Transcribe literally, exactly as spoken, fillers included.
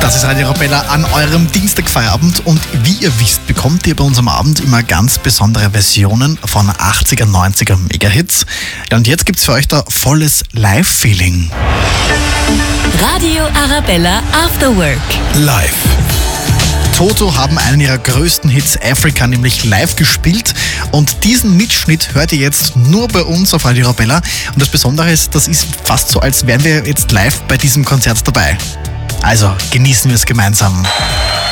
Das ist Radio Arabella an eurem Dienstagfeierabend und wie ihr wisst, bekommt ihr bei uns am Abend immer ganz besondere Versionen von achtziger, neunziger Mega-Hits. Ja, und jetzt gibt's für euch da volles Live-Feeling. Radio Arabella After Work. Live. Toto haben einen ihrer größten Hits, Africa, nämlich live gespielt und diesen Mitschnitt hört ihr jetzt nur bei uns auf Radio Arabella und das Besondere ist, das ist fast so, als wären wir jetzt live bei diesem Konzert dabei. Also genießen wir es gemeinsam.